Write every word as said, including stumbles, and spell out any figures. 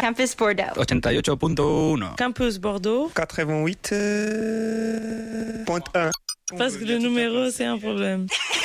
Campus Bordeaux. ochenta y ocho punto uno. Campus Bordeaux. quatre-vingt-huit point un. Parce que le numéro, c'est un problème.